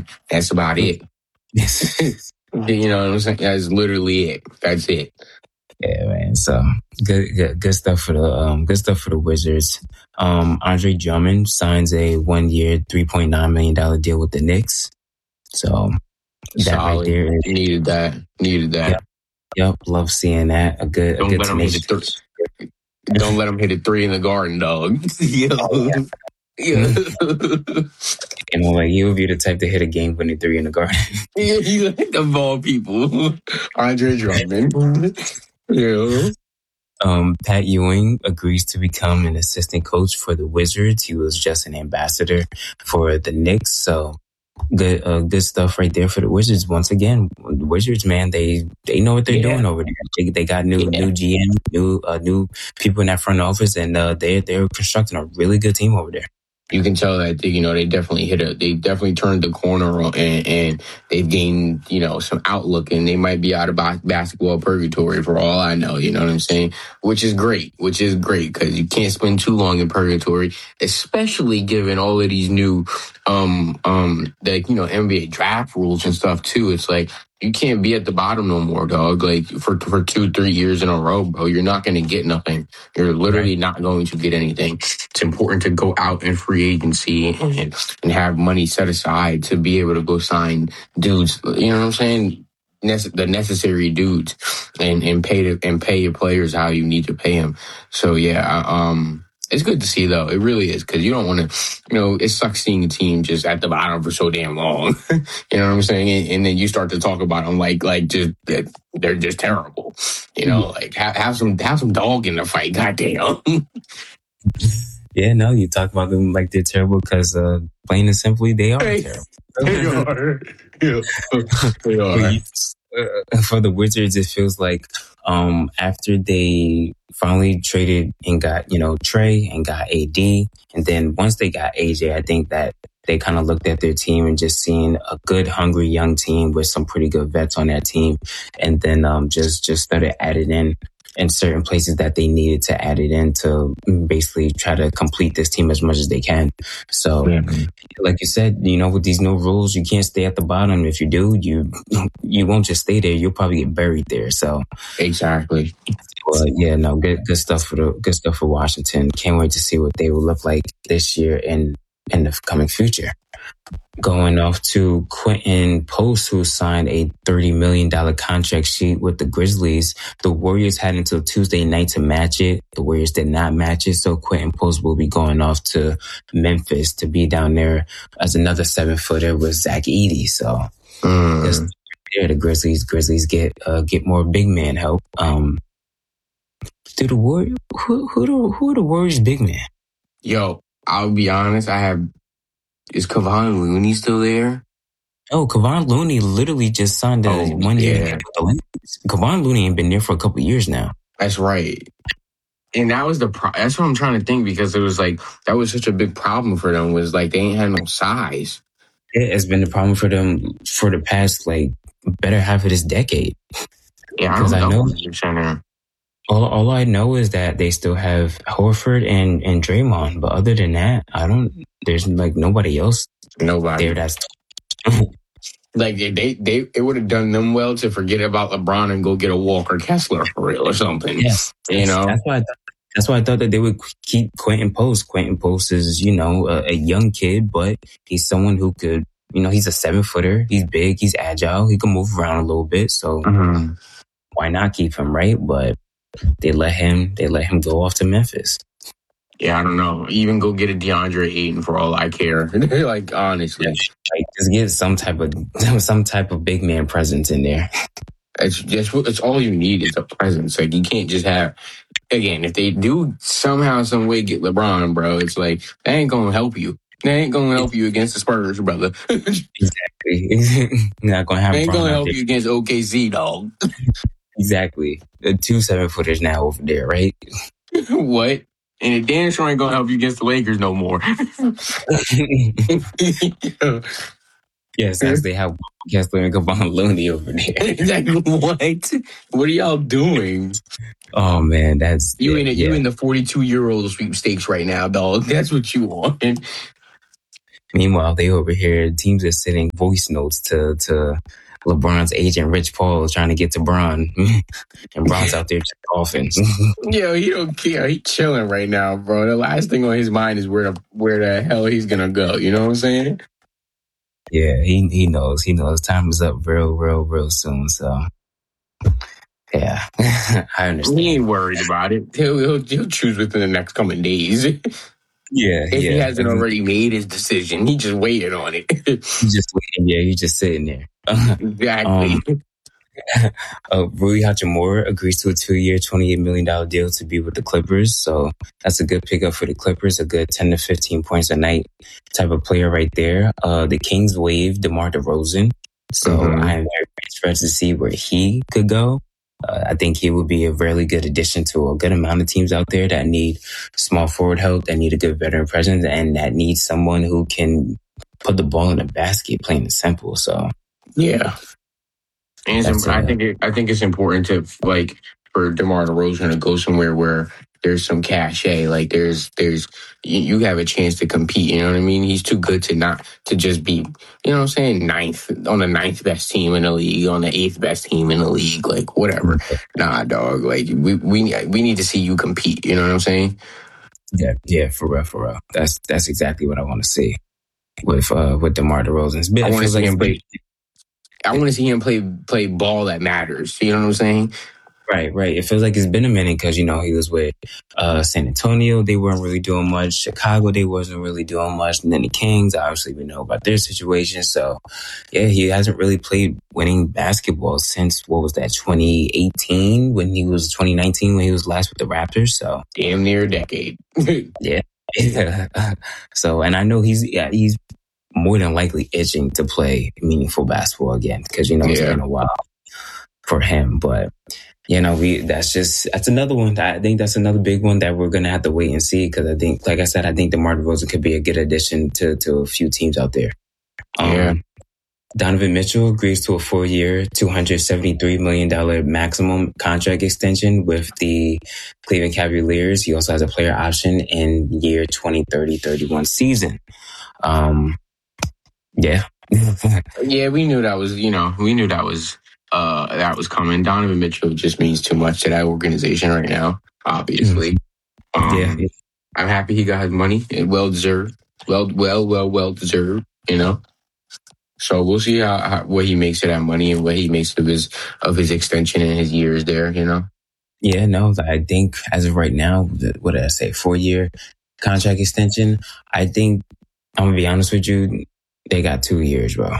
him. That's about it. You know what I'm saying? That's literally it. That's it. Yeah, man. So good stuff for the Wizards. Andre Drummond signs a 1-year, $3.9 million deal with the Knicks. So that Solid. right there, needed that. Yep, love seeing that. Don't let him hit it three. Don't let him hit it three in the Garden, dog. Yeah. And like he would be the type to hit a game-winning three in the Garden. Yeah, you like the ball people. Andre Drummond. Yeah. Pat Ewing agrees to become an assistant coach for the Wizards. He was just an ambassador for the Knicks. So good stuff right there for the Wizards. Once again, the Wizards, man, they know what they're doing over there. They got new GM, new people in that front office, and they're constructing a really good team over there. You can tell that they definitely they definitely turned the corner and they've gained some outlook, and they might be out of basketball purgatory for all I know. You know what I'm saying? Which is great because you can't spend too long in purgatory, especially given all of these new NBA draft rules and stuff too. It's like you can't be at the bottom no more, dog. Like for 2-3 years in a row, bro, you're not going to get nothing. You're literally not going to get anything. It's important to go out in free agency and have money set aside to be able to go sign dudes. You know what I'm saying? The necessary dudes and pay your players how you need to pay them. So yeah, it's good to see though. It really is, because you don't want to. It sucks seeing a team just at the bottom for so damn long. You know what I'm saying? And then you start to talk about them like just they're just terrible. Like have some dog in the fight. Goddamn. Yeah, no, you talk about them like they're terrible because plain and simply they are terrible. They are. Yeah. They are. For the Wizards, it feels like after they finally traded and got Trey and got AD, and then once they got AJ, I think that they kind of looked at their team and just seen a good, hungry young team with some pretty good vets on that team, and then just started adding in certain places that they needed to add it in to basically try to complete this team as much as they can. So, like you said, with these new rules, you can't stay at the bottom. If you do, you won't just stay there. You'll probably get buried there. So, exactly. Well, yeah, no, good stuff for Washington. Can't wait to see what they will look like this year and in the coming future. Going off to Quentin Post, who signed a $30 million contract sheet with the Grizzlies. The Warriors had until Tuesday night to match it. The Warriors did not match it, so Quentin Post will be going off to Memphis to be down there as another 7-footer with Zach Edey. So the Grizzlies get more big man help. Do the Warriors? Who are the Warriors' big man? Yo, I'll be honest. Is Kevon Looney still there? Oh, Kevon Looney literally just signed a 1 year. Kevon Looney ain't been there for a couple of years now. That's right. And that was that's what I'm trying to think, because it was like that was such a big problem for them, was like they ain't had no size. It has been the problem for them for the past better half of this decade. Yeah, because I know. All I know is that they still have Horford and Draymond, but other than that, there's nobody else. Nobody there that's like it would have done them well to forget about LeBron and go get a Walker Kessler for real or something. Yes, that's why I thought that they would keep Quentin Post. Quentin Post is a young kid, but he's someone who could he's a 7-footer. He's big. He's agile. He can move around a little bit. So why not keep him, right? But they let him go off to Memphis. Yeah, I don't know. Even go get a DeAndre Ayton for all I care. Like, honestly, just get some type of big man presence in there. It's all you need is a presence. Like, you can't just have. Again, if they do somehow, some way get LeBron, bro, it's like that ain't gonna help you. They ain't gonna help you against the Spurs, brother. Exactly. Not gonna have. They ain't gonna help you against OKC, dog. Exactly. The 2 7-footers now over there, right? What? And it damn sure ain't gonna help you against the Lakers no more. Yes, as they have Kessler and Kevon Looney over there. Exactly. What are y'all doing? Oh man, that's you in the 42-year-old sweepstakes right now, dog. That's what you want. Meanwhile, they over here, teams are sending voice notes to LeBron's agent, Rich Paul, trying to get to Bron. And Bron's out there just golfing. Yo, he don't care. He chilling right now, bro. The last thing on his mind is where the hell he's gonna go. You know what I'm saying? Yeah, he knows. He knows time is up real soon. So yeah, I understand. He ain't worried about it. He'll choose within the next coming days. Yeah, if he hasn't already made his decision, he just waited on it. He's just waiting. Yeah, he's just sitting there. Exactly. Rui Hachimura agrees to a 2-year, $28 million deal to be with the Clippers. So that's a good pickup for the Clippers, a good 10 to 15 points a night type of player right there. The Kings waived DeMar DeRozan. So I am very interested to see where he could go. I think he would be a really good addition to a good amount of teams out there that need small forward help, that need a good veteran presence, and that need someone who can put the ball in the basket, plain and simple. So yeah. And I think it's important to for DeMar DeRozan to go somewhere where there's some cachet. Like there's you have a chance to compete. You know what I mean? He's too good to just be, you know what I'm saying, ninth on the ninth best team in the league, on the eighth best team in the league, like whatever. Nah, dog. Like we need to see you compete. You know what I'm saying? Yeah, for real. That's exactly what I want to see with DeMar DeRozan. I want to see him play. I want to see him play ball that matters. You know what I'm saying? Right. It feels like it's been a minute because, he was with San Antonio. They weren't really doing much. Chicago, they wasn't really doing much. And then the Kings, obviously, we know about their situation. So, yeah, he hasn't really played winning basketball since, 2018 when he was 2019 when he was last with the Raptors. So damn near a decade. Yeah. So, and I know he's more than likely itching to play meaningful basketball again because, it's been a while for him. But, that's another one. I think that's another big one that we're going to have to wait and see because I think, like I said, I think DeMar DeRozan could be a good addition to a few teams out there. Donovan Mitchell agrees to a 4-year, $273 million maximum contract extension with the Cleveland Cavaliers. He also has a player option in year 2030-31 season. Yeah. Yeah, we knew that was coming. Donovan Mitchell just means too much to that organization right now, obviously. I'm happy he got his money. Well deserved. Well deserved, So we'll see how what he makes of that money and what he makes of his extension and his years there, Yeah, no, I think as of right now, what did I say? 4-year contract extension. I think I'm gonna be honest with you, they got 2 years, bro.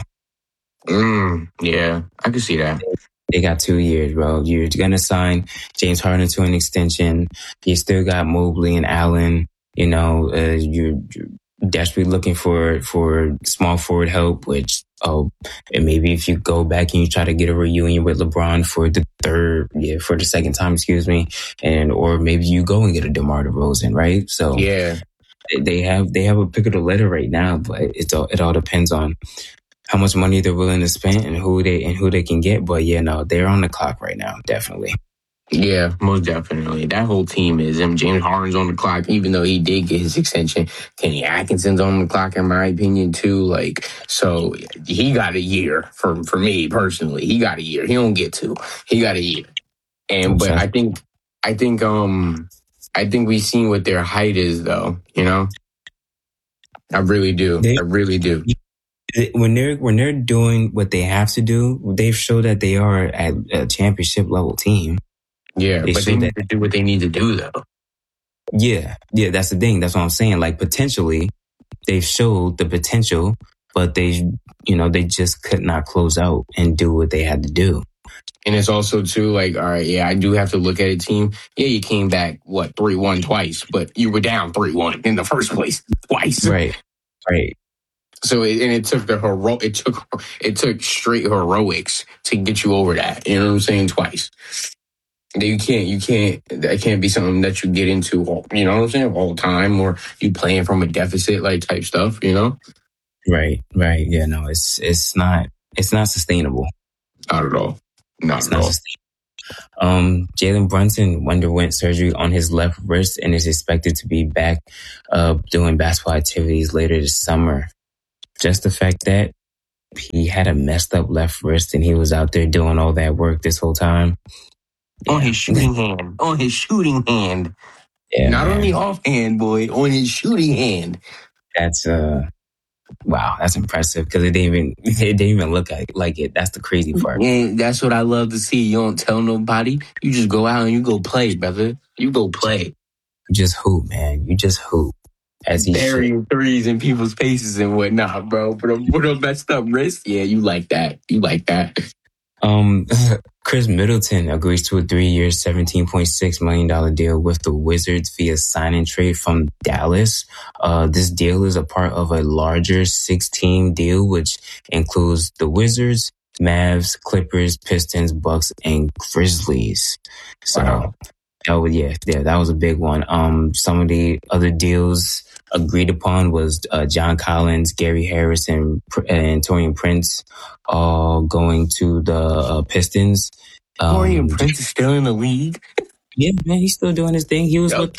Yeah, I can see that. They got 2 years, bro. You're gonna sign James Harden to an extension. You still got Mobley and Allen. You're desperately looking for small forward help, which and maybe if you go back and you try to get a reunion with LeBron for the second time, or maybe you go and get a DeMar DeRozan, right? So yeah, they have a pick of the litter right now, but it all depends on how much money they're willing to spend and who they can get. But they're on the clock right now, definitely. Yeah, most definitely. That whole team is. James Harden's on the clock, even though he did get his extension. Kenny Atkinson's on the clock, in my opinion, too. So he got a year for me personally. He got a year. He don't get 2. He got a year. But I think we've seen what their height is, though. I really do. I really do. When they're doing what they have to do, they've showed that they are at a championship level team. Yeah, but they need to do what they need to do, though. Yeah, that's the thing. That's what I'm saying. Potentially, they've showed the potential, but they just could not close out and do what they had to do. And it's also, too, all right, yeah, I do have to look at a team. Yeah, you came back, 3-1 twice, but you were down 3-1 in the first place twice. Right. So it took it took straight heroics to get you over that. You know what I'm saying? Twice. You can't. That can't be something that you get into. You know what I'm saying? All the time, or you playing from a deficit type stuff. Right. Yeah. No, it's not sustainable. Not at all. Not at all. Jalen Brunson underwent surgery on his left wrist and is expected to be back doing basketball activities later this summer. just the fact that he had a messed up left wrist and he was out there doing all that work this whole time. Yeah. On his shooting hand. On his shooting hand. Yeah, not man. on the offhand, boy. On his shooting hand. That's wow, that's impressive because it didn't even look like it. That's the crazy part. And that's what I love to see. You don't tell nobody. You just go out and you go play, brother. You go play. You just hoop, man. You just hoop. As he burying threes in people's faces and whatnot, bro. But a messed up wrist, yeah, you like that. You like that. Chris Middleton agrees to a 3-year, $17.6 million deal with the Wizards via sign and trade from Dallas. This deal is a part of a larger 6-team deal, which includes the Wizards, Mavs, Clippers, Pistons, Bucks, and Grizzlies. So, wow. That was a big one. Some of the other deals agreed upon was John Collins, Gary Harris, and Taurean Prince all going to the Pistons. Taurean Prince is still in the league? Yeah, man, he's still doing his thing. He was with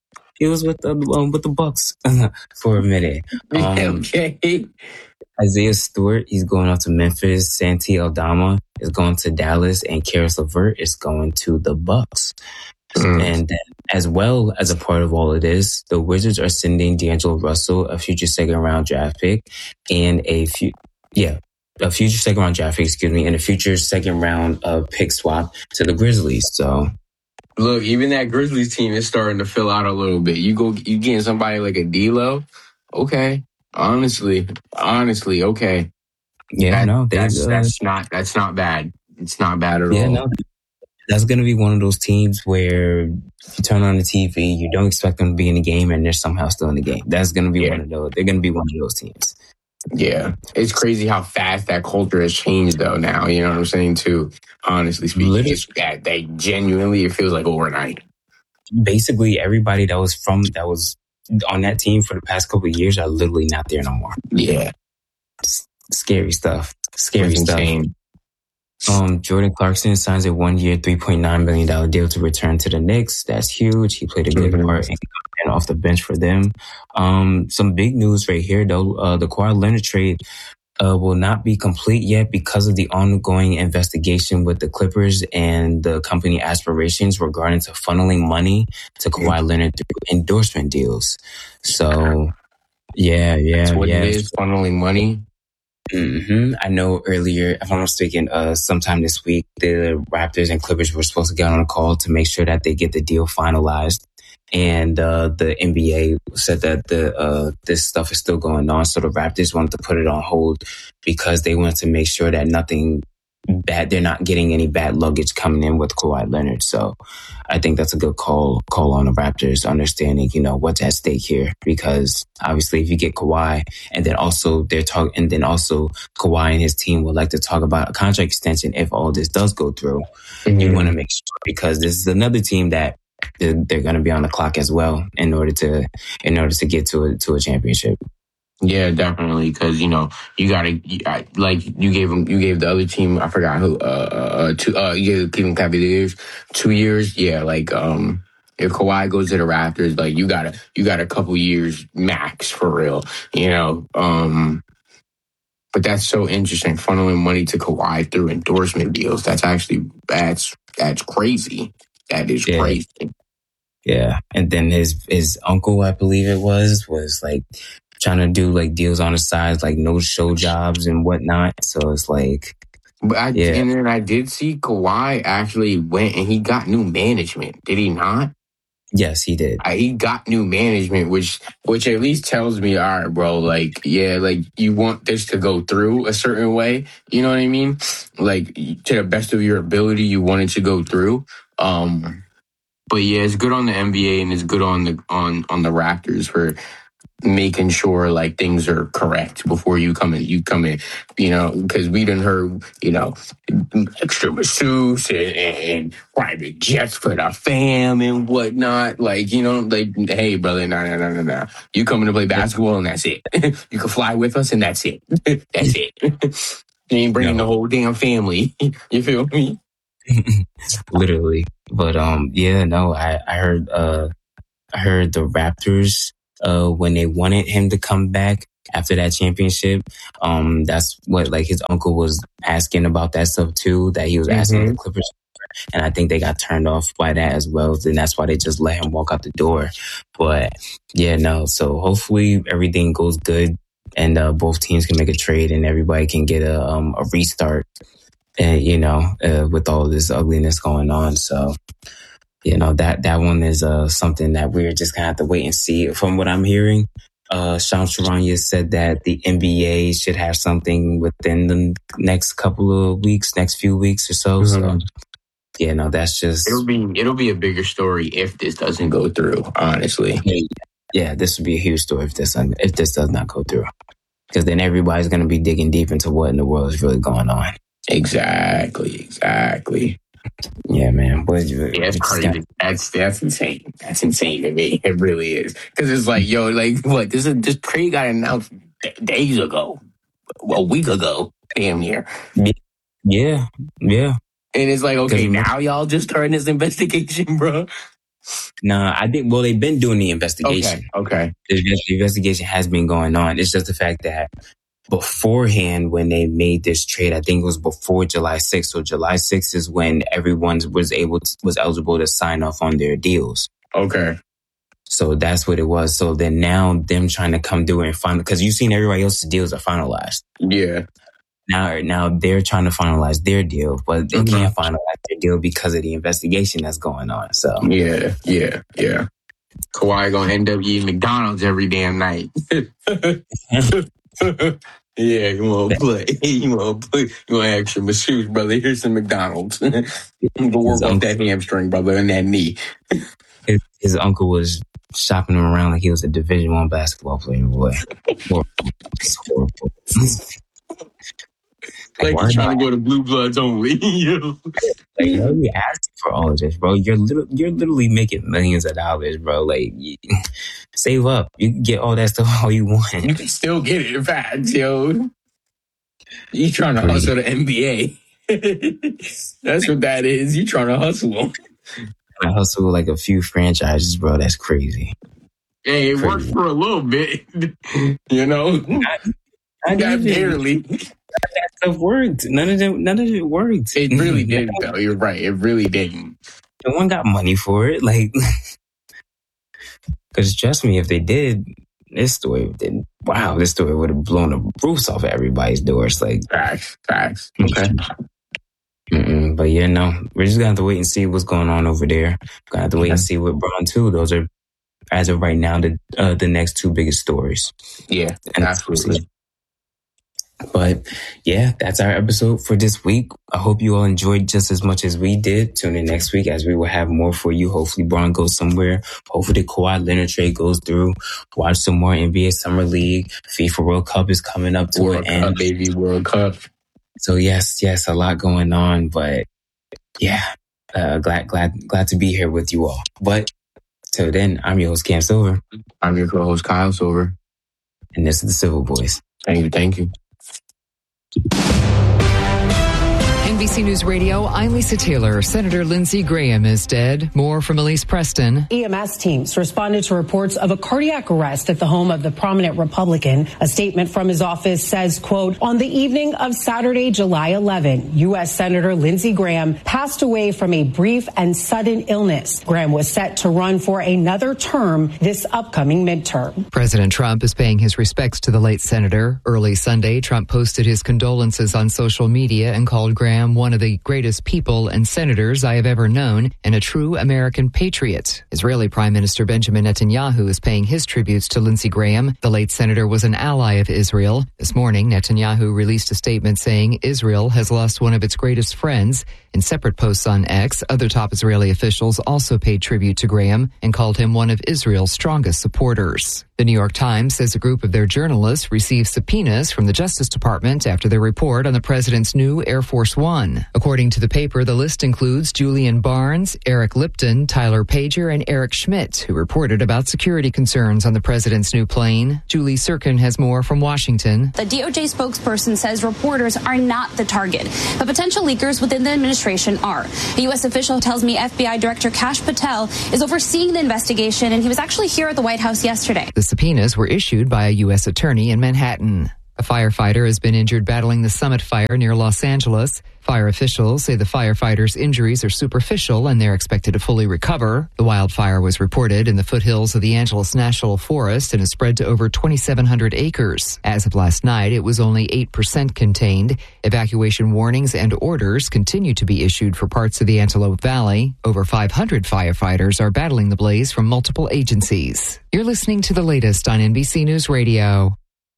the Bucks for a minute. Okay. Isaiah Stewart, he's going out to Memphis. Santi Aldama is going to Dallas, and Karis LeVert is going to the Bucks. And then, as well as a part of all of this, the Wizards are sending D'Angelo Russell, a future second-round draft pick, and a future second-round draft pick, and a future second-round pick swap to the Grizzlies. So, look, even that Grizzlies team is starting to fill out a little bit. You getting somebody like a D'Lo, okay. Honestly, okay. Yeah, that's not bad. It's not bad at all. Yeah, no. That's going to be one of those teams where you turn on the TV, you don't expect them to be in the game, and they're somehow still in the game. That's going to be one of those. They're going to be one of those teams. Yeah. It's crazy how fast that culture has changed, though, now. You know what I'm saying, too? Honestly speaking, they genuinely, it feels like overnight. Basically, everybody that was on that team for the past couple of years are literally not there no more. Yeah. Scary stuff. Insane. Jordan Clarkson signs a 1-year, $3.9 million deal to return to the Knicks. That's huge. He played a big part and off the bench for them. Some big news right here, though. The Kawhi Leonard trade will not be complete yet because of the ongoing investigation with the Clippers and the company aspirations regarding to funneling money to Kawhi Leonard through endorsement deals. So, yeah. That's what it is, funneling money. Mm-hmm. I know earlier, if I'm not mistaken, sometime this week, the Raptors and Clippers were supposed to get on a call to make sure that they get the deal finalized. And the NBA said that this stuff is still going on. So the Raptors wanted to put it on hold because they wanted to make sure that nothing bad, they're not getting any bad luggage coming in with Kawhi Leonard. So I think that's a good call on the Raptors, understanding, what's at stake here. Because obviously if you get Kawhi and then also Kawhi and his team would like to talk about a contract extension if all this does go through, you want to make sure, because this is another team that they're going to be on the clock as well in order to get to a championship. Yeah, definitely. Because you gotta you gave the other team, I forgot who, you gave the Cleveland Cavaliers 2 years. Yeah, if Kawhi goes to the Raptors, you got a couple years max for real. But that's so interesting, funneling money to Kawhi through endorsement deals. That's crazy. That is crazy. Yeah, and then his uncle, I believe it was like trying to do deals on the sides, no show jobs and whatnot. So it's and then I did see Kawhi actually went and he got new management. Did he not? Yes, he did. He got new management, which at least tells me, all right, bro, you want this to go through a certain way. You know what I mean? To the best of your ability, you want it to go through. But yeah, it's good on the NBA and it's good on the Raptors for making sure things are correct before you come in, because we done heard, extra masseuse and private jets for the fam and whatnot. Hey, brother, no. You coming to play basketball and that's it. You can fly with us and that's it. That's it. You ain't bringing the whole damn family. You feel me? Literally. But I heard the Raptors, when they wanted him to come back, after that championship. That's what like his uncle was asking about that stuff too, that he was asking the Clippers. And I think they got turned off by that as well. And that's why they just let him walk out the door. But yeah, no. So hopefully everything goes good and both teams can make a trade and everybody can get a restart. And, you know, with all this ugliness going on. So, you know, that one is something that we're just going to have to wait and see. From what I'm hearing, Shams Charania said that the NBA should have something within the next couple of weeks, next few weeks or so. So, yeah, no, that's just... It'll be a bigger story if this doesn't go through, honestly. Yeah, this would be a huge story if this does not go through. Because then everybody's going to be digging deep into what in the world is really going on. Exactly. Yeah, man. But that's crazy. That's insane. That's insane to me. It really is. Because it's like, yo, like what? This trade got announced days ago, a week ago, damn near. Yeah. And it's like, okay, now y'all just starting this investigation, bro. Nah, I think they've been doing the investigation. Okay. The investigation has been going on. It's just the fact that beforehand, when they made this trade, I think it was before July 6th. So July 6th is when everyone was eligible to sign off on their deals. Okay. So that's what it was. So then now them trying to come do it and find, because you've seen everybody else's deals are finalized. Yeah. Now they're trying to finalize their deal, but they can't finalize their deal because of the investigation that's going on. So yeah. Kawhi gonna end up eating McDonald's every damn night. Yeah, you want to play. You want extra masseuse, brother. Here's some McDonald's. Go work on that hamstring, brother, and that knee. His uncle was shopping him around like he was a Division I basketball player, boy. It's horrible. Like he's trying to go to Blue Bloods only. Like, you asking for all of this, bro? You're literally making millions of dollars, bro. Like, save up. You can get all that stuff all you want. You can still get it, in fact, yo. You trying to hustle the NBA. That's what that is. You trying to hustle them. I hustle like a few franchises, bro. That's crazy. Hey, it worked for a little bit. You know? Not barely. That stuff worked. None of it worked. It really didn't, though. You're right. It really didn't. No one got money for it. Like, because trust me, if they did, this story would have blown the roofs off everybody's doors. Like, facts. Okay. But yeah, no, we're just gonna have to wait and see what's going on over there. Gonna have to wait and see with Bron too. Those are, as of right now, the next two biggest stories. Yeah, absolutely. But yeah, that's our episode for this week. I hope you all enjoyed just as much as we did. Tune in next week as we will have more for you. Hopefully Bron goes somewhere. Hopefully the Kawhi Leonard trade goes through. Watch some more NBA Summer League. FIFA World Cup is coming up to an end. Baby, World Cup. So yes, a lot going on. But yeah, glad to be here with you all. But till then, I'm your host Cam Silver. I'm your co-host Kyle Silver. And this is the Silver Boys. Thank you. NBC News Radio, I'm Lisa Taylor. Senator Lindsey Graham is dead. More from Elise Preston. EMS teams responded to reports of a cardiac arrest at the home of the prominent Republican. A statement from his office says, quote, on the evening of Saturday, July 11, U.S. Senator Lindsey Graham passed away from a brief and sudden illness. Graham was set to run for another term this upcoming midterm. President Trump is paying his respects to the late senator. Early Sunday, Trump posted his condolences on social media and called Graham one of the greatest people and senators I have ever known and a true American patriot. Israeli Prime Minister Benjamin Netanyahu is paying his tributes to Lindsey Graham. The late senator was an ally of Israel. This morning, Netanyahu released a statement saying Israel has lost one of its greatest friends. In separate posts on X, other top Israeli officials also paid tribute to Graham and called him one of Israel's strongest supporters. The New York Times says a group of their journalists received subpoenas from the Justice Department after their report on the president's new Air Force One. According to the paper, the list includes Julian Barnes, Eric Lipton, Tyler Pager, and Eric Schmidt, who reported about security concerns on the president's new plane. Julie Sirkin has more from Washington. The DOJ spokesperson says reporters are not the target, but potential leakers within the administration are. A U.S. official tells me FBI Director Kash Patel is overseeing the investigation, and he was actually here at the White House yesterday. The subpoenas were issued by a U.S. attorney in Manhattan. A firefighter has been injured battling the Summit fire near Los Angeles. Fire officials say the firefighter's injuries are superficial and they're expected to fully recover. The wildfire was reported in the foothills of the Angeles National Forest and has spread to over 2,700 acres. As of last night, it was only 8% contained. Evacuation warnings and orders continue to be issued for parts of the Antelope Valley. Over 500 firefighters are battling the blaze from multiple agencies. You're listening to the latest on NBC News Radio.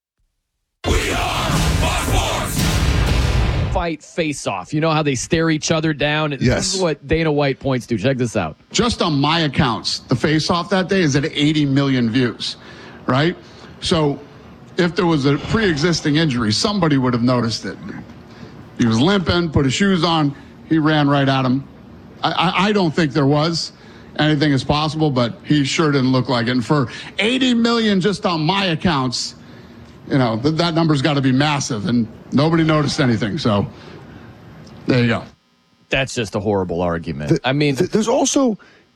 We are Fox Sports! Fight face-off. You know how they stare each other down? Yes. This is what Dana White points to. Check this out. Just on my accounts, the face-off that day is at 80 million views, right? So if there was a pre-existing injury, somebody would have noticed it. He was limping, put his shoes on, he ran right at him. I don't think there was. Anything is possible, but he sure didn't look like it. And for 80 million just on my accounts, you know, that number's got to be massive, and nobody noticed anything. So there you go. That's just a horrible argument. There's also,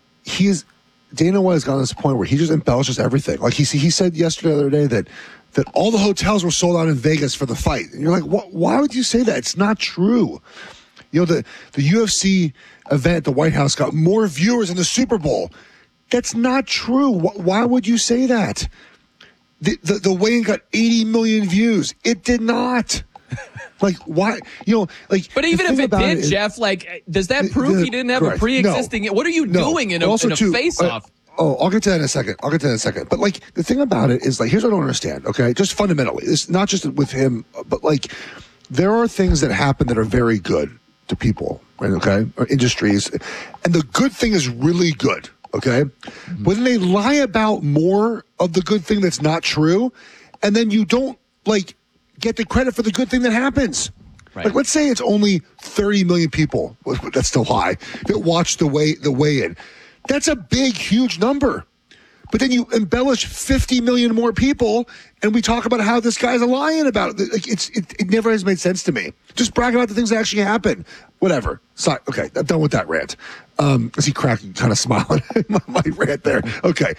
Dana White has gotten to this point where he just embellishes everything. Like he said the other day that all the hotels were sold out in Vegas for the fight. And you're like, why would you say that? It's not true. You know, the UFC event at the White House got more viewers than the Super Bowl. That's not true. Why would you say that? The weigh-in got 80 million views. It did not. Like, why? You know, like. But even if it did, Jeff, like, does that prove he didn't have a pre-existing? No, what are you doing in a face-off? I'll get to that in a second. But, like, the thing about it is, like, here's what I don't understand, okay? Just fundamentally. It's not just with him, but, like, there are things that happen that are very good to people, right, okay? Or industries. And the good thing is really good. Okay? Mm-hmm. When they lie about more of the good thing that's not true, and then you don't, like, get the credit for the good thing that happens. Right. Like, let's say it's only 30 million people, that's still high, that watch the weigh-in. That's a big, huge number. But then you embellish 50 million more people, and we talk about how this guy's lying about it. Like, it never has made sense to me. Just brag about the things that actually happen. Whatever. Sorry. Okay, I'm done with that rant. I see cracking, kind of smiling my rant there. Okay.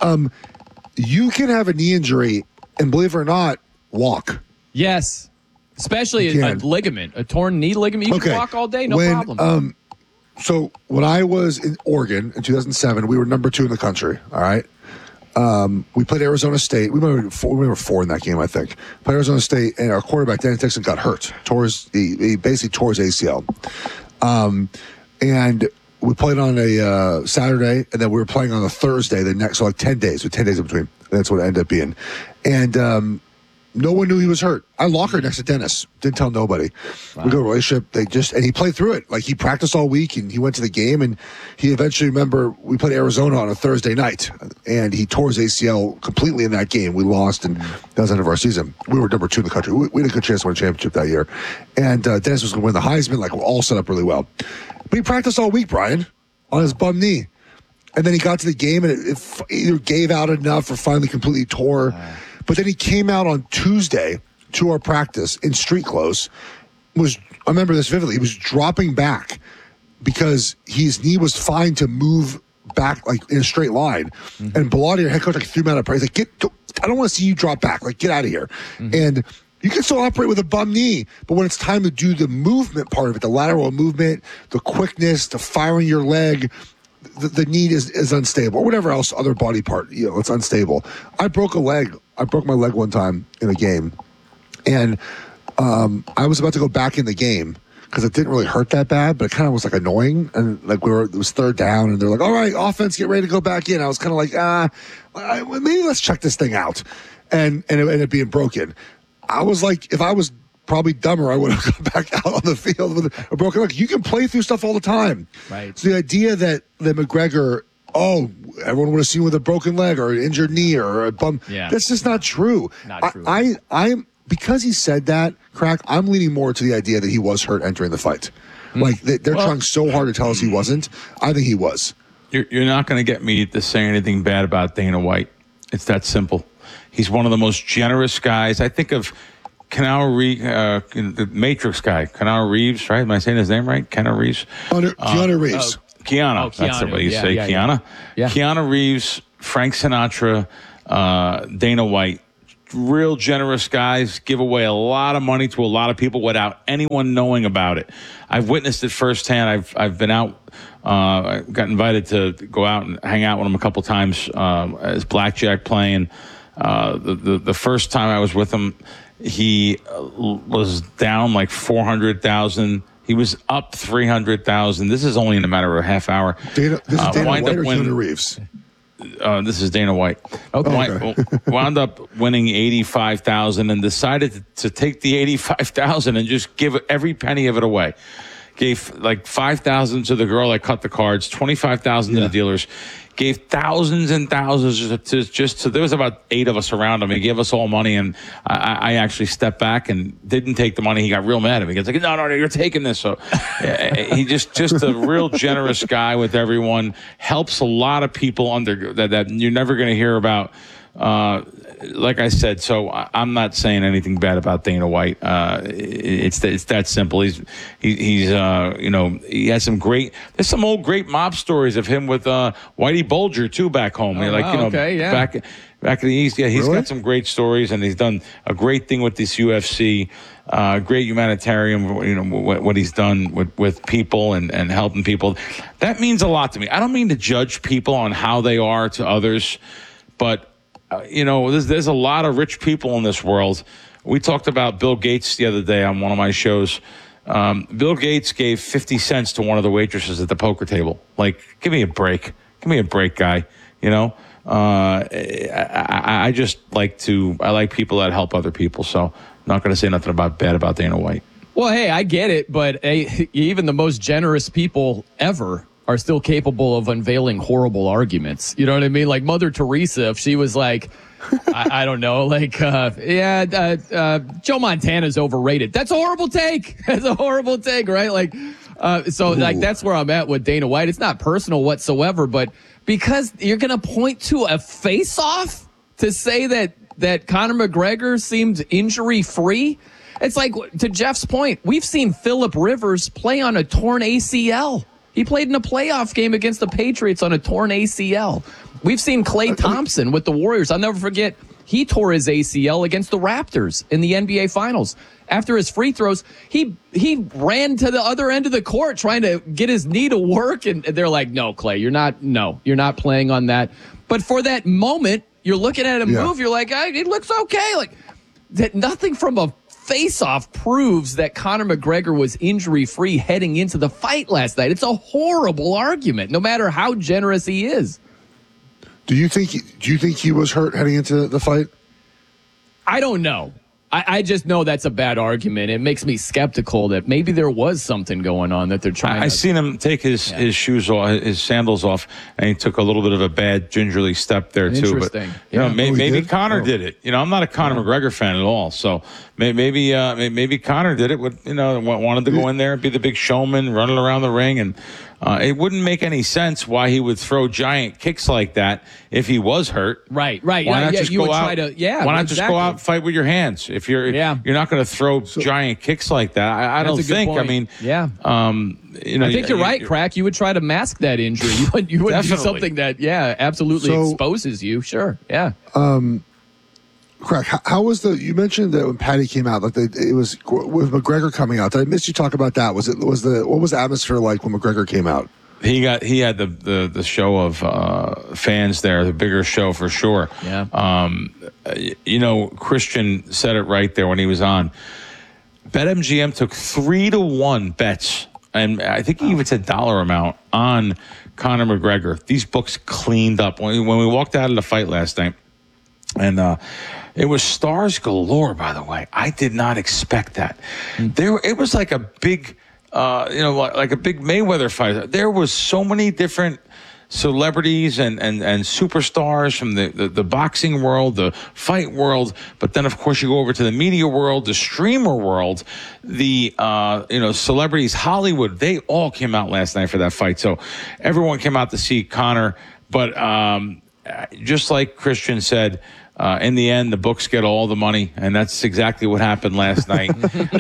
You can have a knee injury and, believe it or not, walk. Yes. Especially a ligament, a torn knee ligament. You can walk all day, no problem. So when I was in Oregon in 2007, we were number 2 in the country, all right? We played Arizona State. We were 4 in that game, I think. Played Arizona State, and our quarterback, Danny Dixon, got hurt. He basically tore his ACL. And we played on a Saturday, and then we were playing on a Thursday the next, so like 10 days, with 10 days in between. That's what it ended up being. And no one knew he was hurt. I lockered next to Dennis. Didn't tell nobody. Wow. We got a relationship. And he played through it. Like, he practiced all week, and he went to the game, and he eventually, remember, we played Arizona on a Thursday night, and he tore his ACL completely in that game. We lost, and that was the end of our season. We were number 2 in the country. We had a good chance to win a championship that year. And Dennis was going to win the Heisman. Like, we're all set up really well. But he practiced all week, Brian, on his bum knee. And then he got to the game, and it either gave out enough or finally completely tore. But then he came out on Tuesday to our practice in street clothes. I remember this vividly. He was dropping back because his knee was fine to move back, like, in a straight line. Mm-hmm. And Bellotti, our head coach, like, threw him out of praise. Like, I don't want to see you drop back. Like, get out of here. Mm-hmm. And you can still operate with a bum knee, but when it's time to do the movement part of it, the lateral movement, the quickness, the firing your leg, the knee is unstable, or whatever else, other body part, you know, it's unstable. I broke my leg one time in a game, and I was about to go back in the game because it didn't really hurt that bad, but it kind of was like annoying. And like it was 3rd down, and they're like, "All right, offense, get ready to go back in." I was kind of like, maybe let's check this thing out, and it ended up being broken. I was like, if I was probably dumber, I would have gone back out on the field with a broken leg. You can play through stuff all the time. Right. So the idea that McGregor, everyone would have seen with a broken leg or an injured knee or a bum, that's just not true. Not true. I'm because he said that, Crack, I'm leaning more to the idea that he was hurt entering the fight. Like, they're trying so hard to tell us he wasn't. I think he was. You're not going to get me to say anything bad about Dana White. It's that simple. He's one of the most generous guys. I think of Keanu Reeves, the Matrix guy, Keanu Reeves, right? Am I saying his name right? Keanu Reeves? Keanu Reeves. Keanu. That's the way you say Keanu. Yeah. Keanu Reeves, Frank Sinatra, Dana White. Real generous guys, give away a lot of money to a lot of people without anyone knowing about it. I've witnessed it firsthand. I've been out, I got invited to go out and hang out with him a couple times as blackjack playing. The first time I was with him, he was down like 400,000. He was up 300,000. This is only in a matter of a half hour. This is Dana White or Keanu Reeves? This is Dana White. Okay. Wound up winning 85,000 and decided to take the 85,000 and just give every penny of it away. Gave like 5,000 to the girl that cut the cards, 25,000 to the dealers. Gave thousands and thousands to there was about 8 of us around him. He gave us all money, and I actually stepped back and didn't take the money. He got real mad at me. He was like, no, you're taking this. So he just a real generous guy with everyone. Helps a lot of people under that you're never going to hear about. Like I said, so I'm not saying anything bad about Dana White. It's that simple. He's he has there's some old great mob stories of him with Whitey Bulger too back home. Back in the East. Yeah, he's got some great stories, and he's done a great thing with this UFC. Great humanitarian, what he's done with people and helping people. That means a lot to me. I don't mean to judge people on how they are to others, but there's a lot of rich people in this world. We talked about Bill Gates the other day on one of my shows. Bill Gates gave 50 cents to one of the waitresses at the poker table. Like, give me a break. Give me a break, guy. I just like people that help other people. So I'm not going to say nothing bad about Dana White. Well, hey, I get it. But even the most generous people ever are still capable of unveiling horrible arguments. You know what I mean? Like Mother Teresa, if she was like, I don't know, like, Joe Montana's overrated. That's a horrible take. That's a horrible take, right? Like, that's where I'm at with Dana White. It's not personal whatsoever, but because you're going to point to a face-off to say that Conor McGregor seemed injury-free. It's like, to Jeff's point, we've seen Phillip Rivers play on a torn ACL. He played in a playoff game against the Patriots on a torn ACL. We've seen Klay Thompson with the Warriors. I'll never forget, he tore his ACL against the Raptors in the NBA Finals. After his free throws, he ran to the other end of the court trying to get his knee to work, and they're like, no, Klay, you're not playing on that. But for that moment, you're looking at him move, you're like, it looks okay. Like, that nothing from a face-off proves that Conor McGregor was injury-free heading into the fight last night. It's a horrible argument, no matter how generous he is. Do you think he was hurt heading into the fight? I don't know. I just know that's a bad argument. It makes me skeptical that maybe there was something going on that they're trying. I seen him take his shoes off, his sandals off, and he took a little bit of a bad gingerly step there too. Interesting. But maybe Conor did it. I'm not a Conor McGregor fan at all, so maybe Conor did it. Wanted to go in there and be the big showman, running around the ring, and it wouldn't make any sense why he would throw giant kicks like that if he was hurt. Right. Why not just go out? Why not just go out and fight with your hands? If you're not going to throw giant kicks like that, I don't think. Point. I mean, I think you're right, Crack. You would try to mask that injury. You would do something that, absolutely exposes you. Sure, yeah. Crack, how was you mentioned that when Patty came out, it was with McGregor coming out. Did I miss you talk about that? What was the atmosphere like when McGregor came out? He had the show of fans there, the bigger show for sure. Yeah. Christian said it right there when he was on. BetMGM took 3-1 bets, and I think he even said dollar amount on Conor McGregor. These books cleaned up when we walked out of the fight last night, and it was stars galore. By the way, I did not expect that. It was like a big. Like a big Mayweather fight. There was so many different celebrities and superstars from the boxing world, the fight world, but then of course you go over to the media world, the streamer world, the celebrities, Hollywood. They all came out last night for that fight. So everyone came out to see Conor, but just like Christian said, In the end, the books get all the money, and that's exactly what happened last night.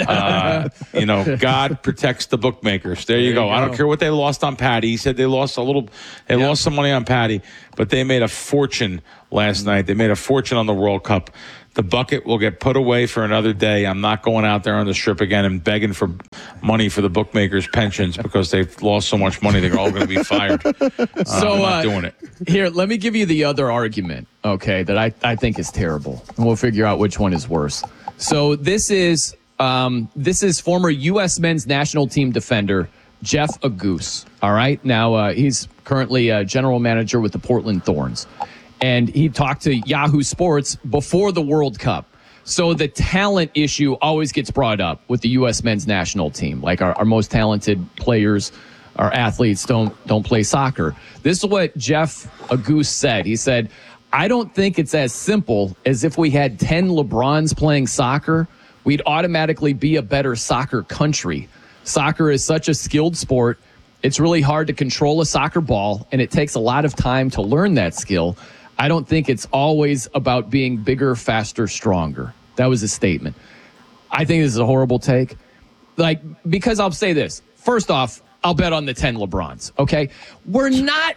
God protects the bookmakers. There you go. I don't care what they lost on Patty. He said they lost lost some money on Patty, but they made a fortune last night. They made a fortune on the World Cup. The bucket will get put away for another day. I'm not going out there on the strip again and begging for money for the bookmakers' pensions because they've lost so much money they're all going to be fired. I'm not doing it. Here, let me give you the other argument, okay, that I think is terrible. And we'll figure out which one is worse. So this is former U.S. men's national team defender Jeff Agoos. All right. Now, he's currently a general manager with the Portland Thorns. And he talked to Yahoo Sports before the World Cup. So the talent issue always gets brought up with the U.S. men's national team. Like our most talented players, our athletes don't play soccer. This is what Jeff Agoos said. He said, I don't think it's as simple as if we had 10 LeBrons playing soccer, we'd automatically be a better soccer country. Soccer is such a skilled sport. It's really hard to control a soccer ball, and it takes a lot of time to learn that skill. I don't think it's always about being bigger, faster, stronger. That was his statement. I think this is a horrible take. Because I'll say this. First off, I'll bet on the 10 LeBrons, okay? We're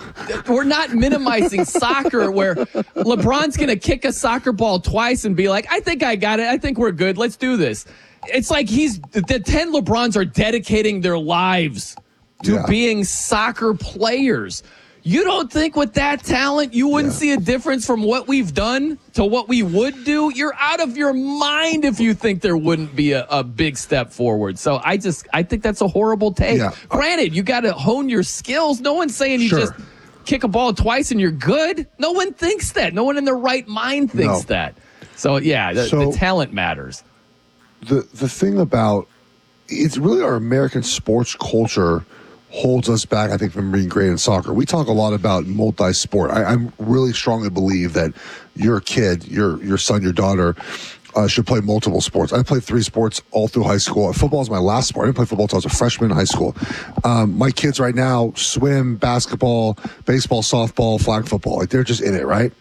not minimizing soccer where LeBron's going to kick a soccer ball twice and be like, I think I got it. I think we're good. Let's do this. It's like the 10 LeBrons are dedicating their lives to being soccer players. You don't think with that talent you wouldn't see a difference from what we've done to what we would do? You're out of your mind if you think there wouldn't be a big step forward. So I think that's a horrible take. Yeah. Granted, you got to hone your skills. No one's saying you just kick a ball twice and you're good. No one thinks that. No one in their right mind thinks that. So, the talent matters. The thing about it's really our American sports culture holds us back, I think, from being great in soccer. We talk a lot about multi-sport. I really strongly believe that your kid, your son, your daughter, should play multiple sports. I played 3 sports all through high school. Football is my last sport. I didn't play football until I was a freshman in high school. My kids right now swim, basketball, baseball, softball, flag football. Like, they're just in it, right?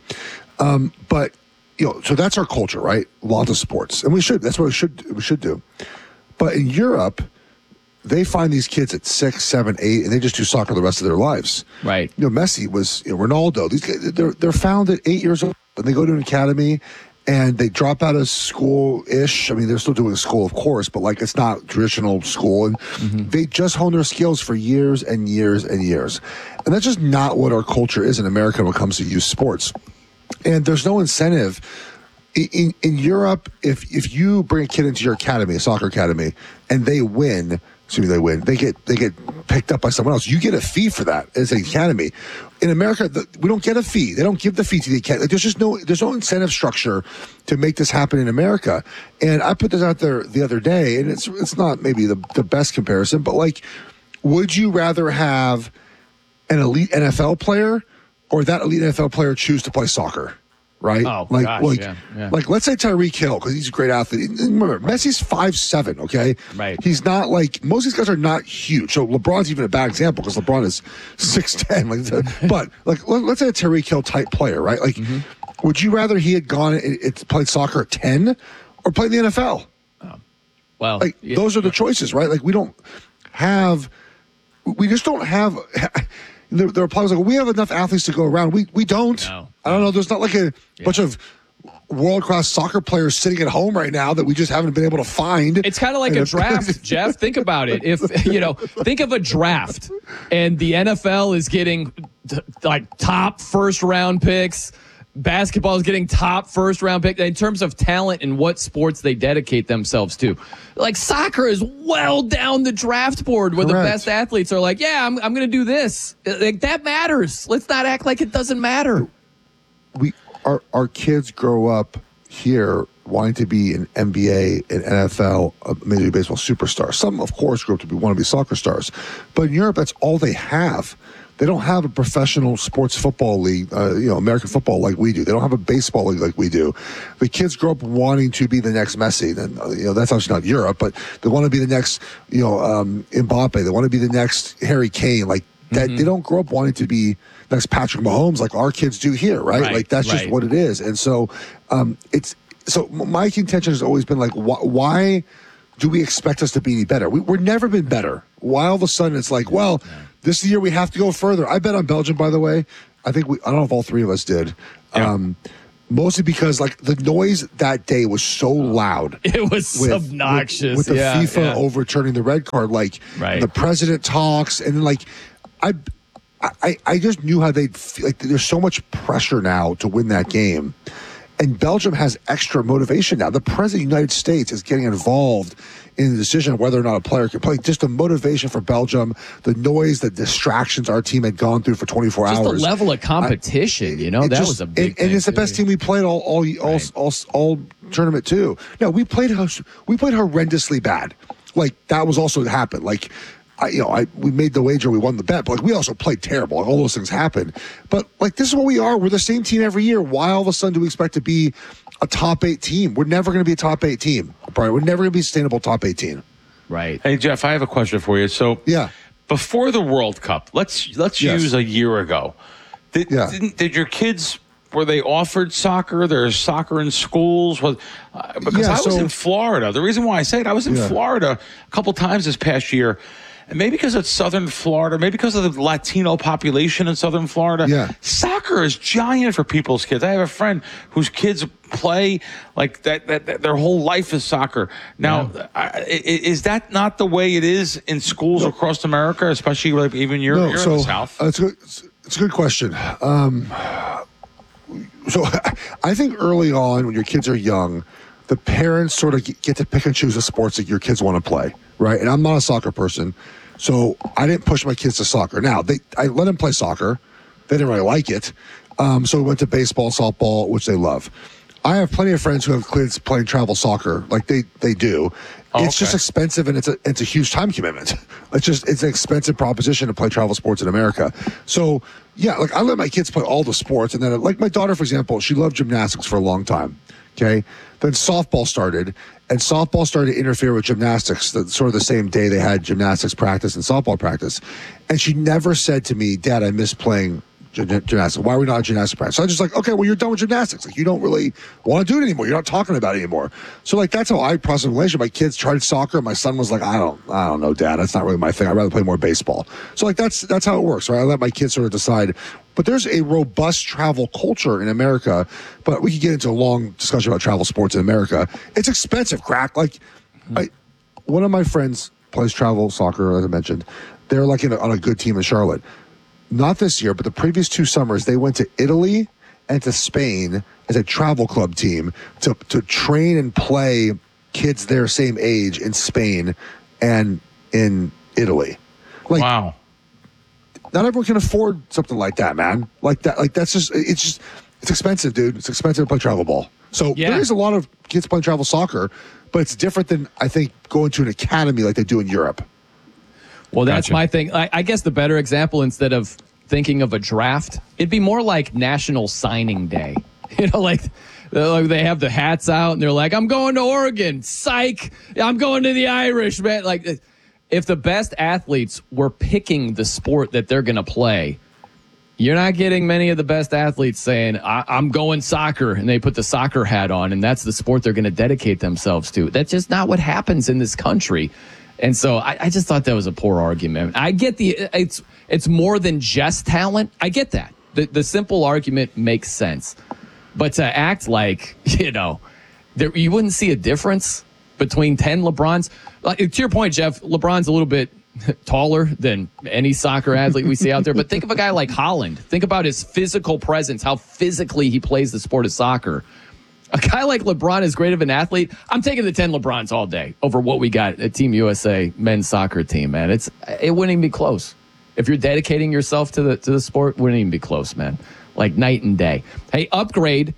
But so that's our culture, right? Lots of sports, and we should. That's what we should do. But in Europe, they find these kids at 6, 7, 8, and they just do soccer the rest of their lives. Right. Messi was Ronaldo. These guys, they're found at 8 years old, and they go to an academy, and they drop out of school-ish. I mean, they're still doing school, of course, but it's not traditional school, and they just hone their skills for years and years and years. And that's just not what our culture is in America when it comes to youth sports. And there's no incentive. In Europe, if you bring a kid into your academy, a soccer academy, and they win, they get picked up by someone else. You get a fee for that as an academy. In America, we don't get a fee. They don't give the fee to the academy. There's no incentive structure to make this happen in America. And I put this out there the other day, and it's not maybe the best comparison, but would you rather have an elite NFL player or that elite NFL player choose to play soccer? Right? Oh, let's say Tyreek Hill, because he's a great athlete. Remember, Messi's 5'7", okay? Right. He's not most of these guys are not huge. So LeBron's even a bad example because LeBron is 6'10". But let's say a Tyreek Hill type player, right? Would you rather he had gone and played soccer at 10 or played in the NFL? Those are the choices, right? We just don't have. There are players we have enough athletes to go around. We don't. No. I don't know. There's not a bunch of world-class soccer players sitting at home right now that we just haven't been able to find. It's kind of like a draft, Jeff. Think about it. If think of a draft, and the NFL is getting top first-round picks. Basketball is getting top first-round pick in terms of talent and what sports they dedicate themselves to. Soccer is well down the draft board where Correct. The best athletes are I'm going to do this. That matters. Let's not act like it doesn't matter. Our kids grow up here wanting to be an NBA, an NFL, a Major League Baseball superstar. Some, of course, grow up to want to be soccer stars. But in Europe, that's all they have. They don't have a professional sports football league, American football like we do. They don't have a baseball league like we do. The kids grow up wanting to be the next Messi. Then that's obviously not Europe, but they want to be the next, Mbappe. They want to be the next Harry Kane. That they don't grow up wanting to be next Patrick Mahomes like our kids do here, right? Like that's just what it is. And so my contention has always been like, why do we expect us to be any better? We've never been better. Why all of a sudden it's like, well, this is the year we have to go further. I bet on Belgium, by the way. I don't know if all three of us did. Yeah. Mostly because like the noise that day was so loud. It was obnoxious. With the FIFA overturning the red card, like the president talks, and then like I just knew how they'd feel. Like there's so much pressure now to win that game. And Belgium has extra motivation now. The president of the United States is getting involved in the decision of whether or not a player can play. Just the motivation for Belgium, the noise, the distractions our team had gone through for 24 hours. Just the level of competition, that was a big thing. And it's the best team we played all tournament too. No, we played horrendously bad. Like that was also what happened. Like we made the wager, we won the bet, but like we also played terrible. Like, all those things happen. But like this is what we are. We're the same team every year. Why all of a sudden do we expect to be a top 8 team? We're never going to be a top 8 team. Brian, we're never going to be a sustainable top 8 team. Right. Hey Jeff, I have a question for you. So before the World Cup, let's use a year ago. Did your kids? Were they offered soccer? There's soccer in schools? Because I was in Florida. The reason why I say it, I was in Florida a couple times this past year. And maybe because it's southern Florida, maybe because of the Latino population in southern Florida, soccer is giant for people's kids. I have a friend whose kids play like that their whole life is soccer. Now, is that not the way it is in schools across America, especially like even you're in the South? It's a good question. So I think early on when your kids are young, the parents sort of get to pick and choose the sports that your kids want to play, right? And I'm not a soccer person, so I didn't push my kids to soccer. Now, I let them play soccer. They didn't really like it. So we went to baseball, softball, which they love. I have plenty of friends who have kids playing travel soccer, like they do. It's just expensive, and it's a huge time commitment. It's an expensive proposition to play travel sports in America. So like I let my kids play all the sports, and then like my daughter, for example, she loved gymnastics for a long time. Okay, then softball started, and softball started to interfere with gymnastics. Sort of the same day they had gymnastics practice and softball practice, and she never said to me, "Dad, I miss playing gymnastics. Why are we not at gymnastics practice?" So I was just like, okay, well, you're done with gymnastics. Like, you don't really want to do it anymore. You're not talking about it anymore. So like, that's how I process the relationship. My kids tried soccer. My son was like, I don't know, Dad. That's not really my thing. I'd rather play more baseball. So like, that's how it works, right? I let my kids sort of decide. But there's a robust travel culture in America. But we could get into a long discussion about travel sports in America. It's expensive, crack. Like, one of my friends plays travel soccer, as I mentioned. They're like on a good team in Charlotte. Not this year, but the previous 2 summers, they went to Italy and to Spain as a travel club team to train and play kids their same age in Spain and in Italy. Like, wow. Not everyone can afford something like that, man. Like that, it's expensive, dude. It's expensive to play travel ball. So there is a lot of kids playing travel soccer, but it's different than, I think, going to an academy like they do in Europe. Well, that's my thing. I guess the better example, instead of thinking of a draft, it'd be more like National Signing Day. Like they have the hats out and they're like, I'm going to Oregon. Psych. I'm going to the Irish, man. Like, if the best athletes were picking the sport that they're going to play, you're not getting many of the best athletes saying, I'm going soccer, and they put the soccer hat on, and that's the sport they're going to dedicate themselves to. That's just not what happens in this country. And so I just thought that was a poor argument. I get it's more than just talent. I get that. The simple argument makes sense. But to act like, you wouldn't see a difference between 10 LeBrons. To your point, Jeff, LeBron's a little bit taller than any soccer athlete we see out there. But think of a guy like Holland. Think about his physical presence, how physically he plays the sport of soccer. A guy like LeBron is great of an athlete. I'm taking the 10 LeBrons all day over what we got at Team USA men's soccer team, man. It wouldn't even be close. If you're dedicating yourself to the sport, it wouldn't even be close, man. Like night and day. Hey, Upgrade.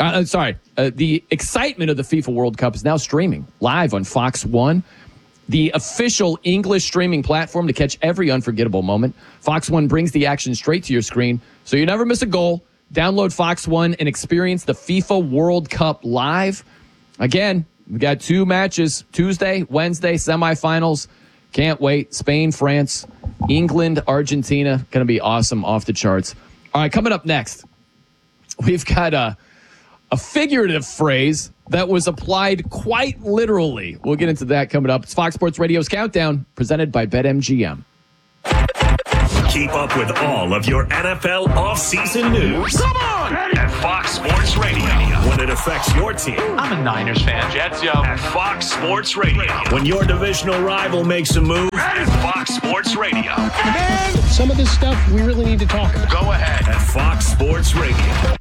The excitement of the FIFA World Cup is now streaming live on Fox One, the official English streaming platform to catch every unforgettable moment. Fox One brings the action straight to your screen, so you never miss a goal. Download Fox One and experience the FIFA World Cup live. Again, we got 2 matches, Tuesday, Wednesday, semifinals. Can't wait. Spain, France, England, Argentina. Going to be awesome, off the charts. All right, coming up next, we've got a figurative phrase that was applied quite literally. We'll get into that coming up. It's Fox Sports Radio's Countdown, presented by BetMGM. Keep up with all of your NFL offseason news. Come on! At Fox Sports Radio. When it affects your team. I'm a Niners fan. Jets, yo. At Fox Sports Radio. When your divisional rival makes a move. At Fox Sports Radio. Man, some of this stuff we really need to talk about. Go ahead. At Fox Sports Radio.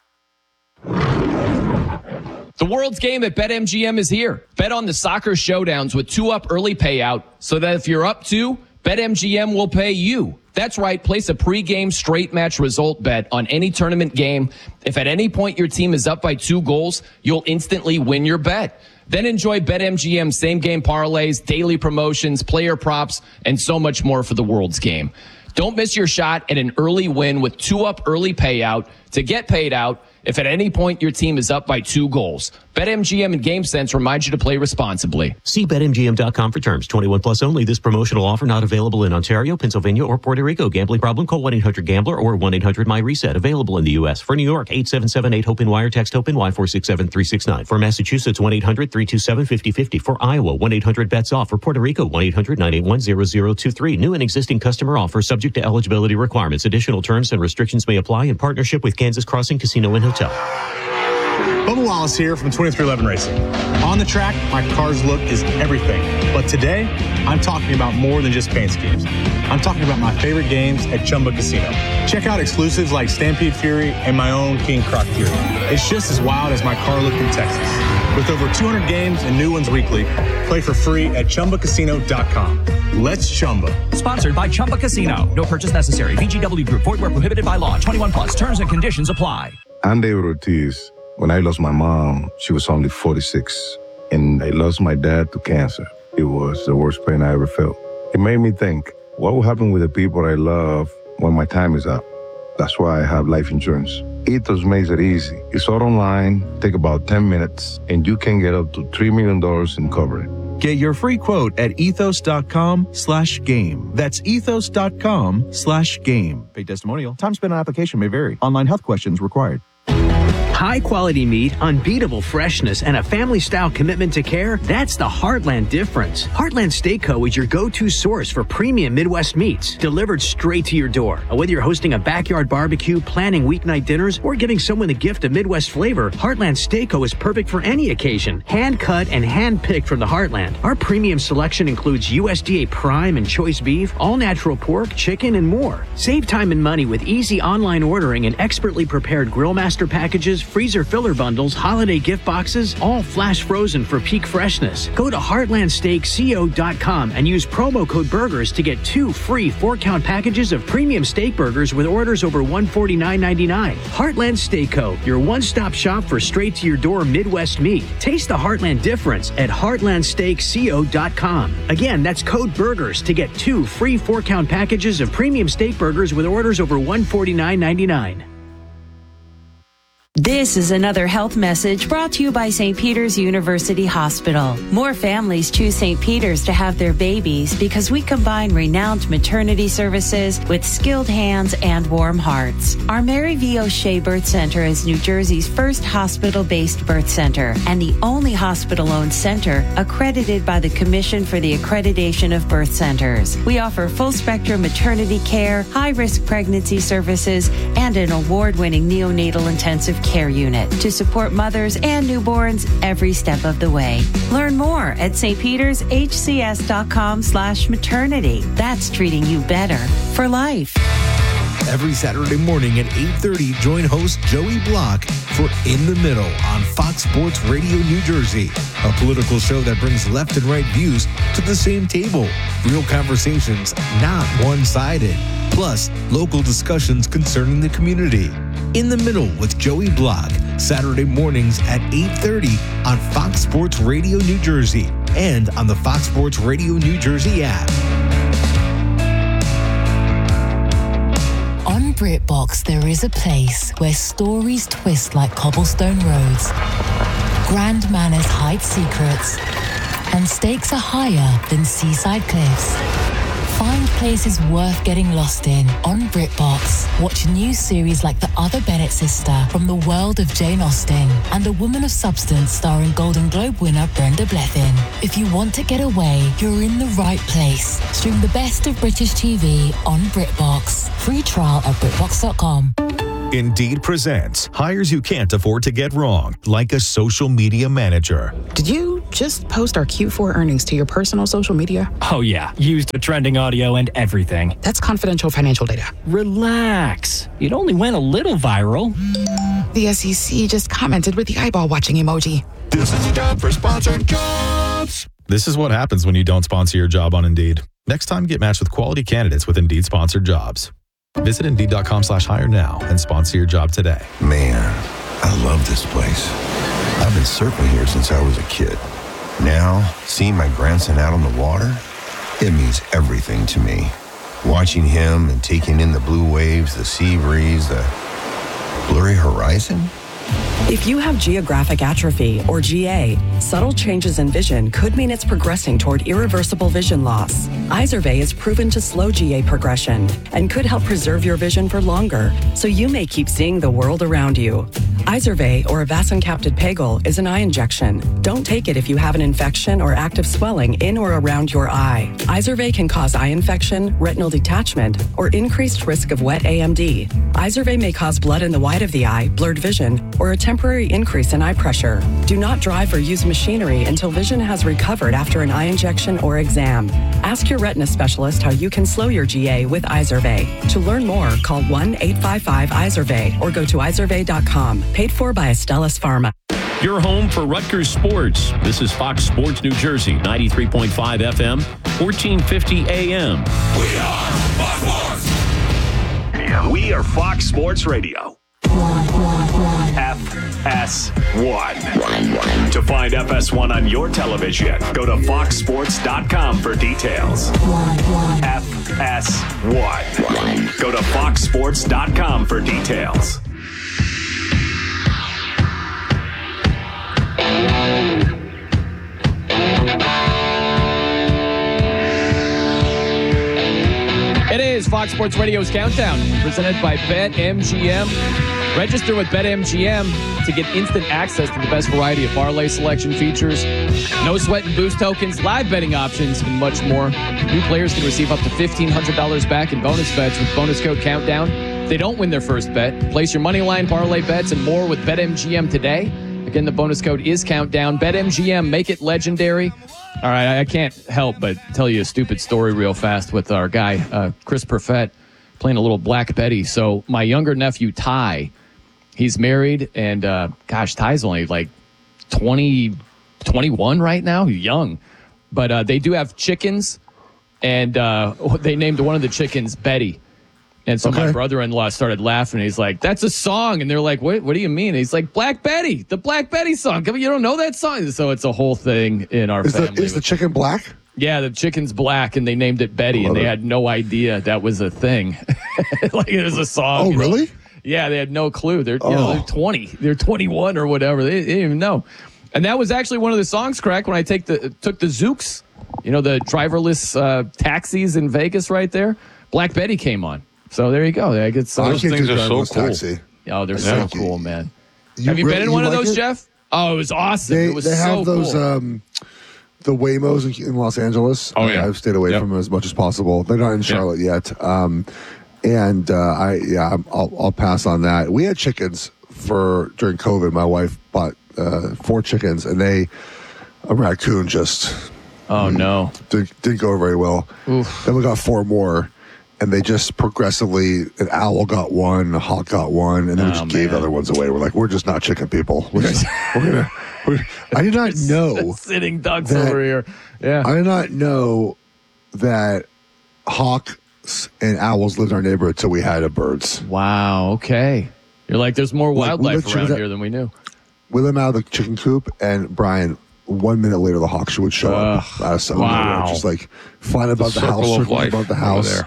The World's Game at BetMGM is here. Bet on the soccer showdowns with 2-up early payout so that if you're up 2, BetMGM will pay you. That's right. Place a pregame straight match result bet on any tournament game. If at any point your team is up by 2 goals, you'll instantly win your bet. Then enjoy BetMGM same-game parlays, daily promotions, player props, and so much more for the World's Game. Don't miss your shot at an early win with 2-up early payout to get paid out if at any point your team is up by 2 goals. BetMGM and GameSense remind you to play responsibly. See BetMGM.com for terms. 21 plus only. This promotional offer not available in Ontario, Pennsylvania, or Puerto Rico. Gambling problem? Call 1-800-GAMBLER or 1-800-MyReset. Available in the U.S. For New York, 877-8-HOPE-NY or text HOPE-NY 467-369. For Massachusetts, 1-800-327-5050. For Iowa, 1-800-BETS-OFF. For Puerto Rico, 1-800-981-0023. New and existing customer offer subject to eligibility requirements. Additional terms and restrictions may apply in partnership with Kansas Crossing Casino and Hotel. Bubba Wallace here from 2311 Racing. On the track, my car's look is everything. But today, I'm talking about more than just paint schemes. I'm talking about my favorite games at Chumba Casino. Check out exclusives like Stampede Fury and my own King Croc Fury. It's just as wild as my car look in Texas. With over 200 games and new ones weekly, play for free at ChumbaCasino.com. Let's Chumba. Sponsored by Chumba Casino. No purchase necessary. VGW Group. Void where prohibited by law. 21 plus. Terms and conditions apply. I'm David Ortiz. When I lost my mom, she was only 46. And I lost my dad to cancer. It was the worst pain I ever felt. It made me think, what will happen with the people I love when my time is up? That's why I have life insurance. Ethos makes it easy. It's all online, take about 10 minutes, and you can get up to $3 million in coverage. Get your free quote at ethos.com/game. That's ethos.com/game. Paid testimonial. Time spent on application may vary. Online health questions required. High-quality meat, unbeatable freshness, and a family-style commitment to care, that's the Heartland difference. Heartland Steak Co. is your go-to source for premium Midwest meats, delivered straight to your door. Whether you're hosting a backyard barbecue, planning weeknight dinners, or giving someone a gift of Midwest flavor, Heartland Steak Co. is perfect for any occasion. Hand-cut and hand-picked from the Heartland. Our premium selection includes USDA prime and choice beef, all-natural pork, chicken, and more. Save time and money with easy online ordering and expertly prepared Grillmaster packages, freezer filler bundles, holiday gift boxes, all flash frozen for peak freshness. Go to heartlandsteakco.com and use promo code BURGERS to get 2 free 4-count packages of premium steak burgers with orders over $149.99. Heartland Steak Co., your one-stop shop for straight-to-your-door Midwest meat. Taste the Heartland difference at heartlandsteakco.com. Again, that's code BURGERS to get 2 free 4-count packages of premium steak burgers with orders over $149.99. This is another health message brought to you by St. Peter's University Hospital. More families choose St. Peter's to have their babies because we combine renowned maternity services with skilled hands and warm hearts. Our Mary V. O'Shea Birth Center is New Jersey's first hospital-based birth center and the only hospital-owned center accredited by the Commission for the Accreditation of Birth Centers. We offer full-spectrum maternity care, high-risk pregnancy services, and an award-winning neonatal intensive care unit to support mothers and newborns every step of the way. Learn more at stpetershcs.com/maternity. That's treating you better for life. Every Saturday morning at 8:30, join host Joey Block for In the Middle on Fox Sports Radio New Jersey, a political show that brings left and right views to the same table. Real conversations, not one-sided. Plus, local discussions concerning the community. In the Middle with Joey Block, Saturday mornings at 8:30 on Fox Sports Radio New Jersey and on the Fox Sports Radio New Jersey app. On BritBox, there is a place where stories twist like cobblestone roads, grand manners hide secrets, and stakes are higher than seaside cliffs. Find places worth getting lost in on BritBox. Watch new series like The Other Bennett Sister from the world of Jane Austen and A Woman of Substance starring Golden Globe winner Brenda Blethyn. If you want to get away, you're in the right place. Stream the best of British TV on BritBox. Free trial at BritBox.com. Indeed presents hires you can't afford to get wrong, like a social media manager. Did you just post our Q4 earnings to your personal social media? Oh, yeah. Used the trending audio and everything. That's confidential financial data. Relax. It only went a little viral. The SEC just commented with the eyeball watching emoji. This is a job for sponsored jobs. This is what happens when you don't sponsor your job on Indeed. Next time, get matched with quality candidates with Indeed sponsored jobs. Visit Indeed.com/hire now and sponsor your job today. Man, I love this place. I've been surfing here since I was a kid. Now, seeing my grandson out on the water, it means everything to me. Watching him and taking in the blue waves, the sea breeze, the blurry horizon. If you have geographic atrophy, or GA, subtle changes in vision could mean it's progressing toward irreversible vision loss. Izervay is proven to slow GA progression and could help preserve your vision for longer, so you may keep seeing the world around you. Izervay, or avacincaptad pegol, is an eye injection. Don't take it if you have an infection or active swelling in or around your eye. Izervay can cause eye infection, retinal detachment, or increased risk of wet AMD. Izervay may cause blood in the white of the eye, blurred vision, or a temporary increase in eye pressure. Do not drive or use machinery until vision has recovered after an eye injection or exam. Ask your retina specialist how you can slow your GA with Izervay. To learn more, call 1-855-IZERVAY or go to izervay.com. Paid for by Astellas Pharma. Your home for Rutgers sports. This is Fox Sports New Jersey, 93.5 FM, 1450 AM. We are Fox Sports. Yeah, we are Fox Sports Radio. FS1. To find FS1 on your television, go to foxsports.com for details. FS1. Go to foxsports.com for details. It is Fox Sports Radio's Countdown, presented by BetMGM. Register with BetMGM to get instant access to the best variety of parlay selection features, no sweat and boost tokens, live betting options, and much more. New players can receive up to $1,500 back in bonus bets with bonus code Countdown. If they don't win their first bet, place your money line, parlay bets, and more with BetMGM today. Again, the bonus code is Countdown. BetMGM, make it legendary. All right, I can't help but tell you a stupid story real fast with our guy, Chris Perfett, playing a little Black Betty. So my younger nephew, Ty, he's married, and Ty's only like 21 right now. He's young. But they do have chickens, and they named one of the chickens Betty. And so my brother-in-law started laughing. He's like, that's a song. And they're like, what do you mean? And he's like, Black Betty, the Black Betty song. Come on, you don't know that song? So it's a whole thing in our family. Is the chicken black? Yeah, the chicken's black, and they named it Betty, and they had no idea that was a thing. Like it was a song. Oh, really? Yeah, they had no clue. They're 20. They're 21 or whatever. They didn't even know. And that was actually one of the songs, Crack, when I took the Zooks, the driverless taxis in Vegas right there. Black Betty came on. So there you go. Those things are so cool. Taxi. Oh, they're so cool, man. Have you been in one of those, Jeff? Oh, it was awesome. It was they have so those cool. The Waymos in Los Angeles. Oh yeah, I've stayed away from them as much as possible. They're not in Charlotte yet. I'll pass on that. We had chickens during COVID. My wife bought 4 chickens, and a raccoon just didn't go very well. Oof. Then we got 4 more. And they just progressively, an owl got 1, a hawk got 1, and then we just gave other ones away. We're like, we're just not chicken people. I did not know. Sitting ducks over here. Yeah. I did not know that hawks and owls lived in our neighborhood until we had birds. Wow. Okay. You're like, there's more wildlife around here than we knew. We let them out of the chicken coop, and Brian, 1 minute later, the hawk would show up out of somewhere. Wow. Just like flying above the house, circling above the house.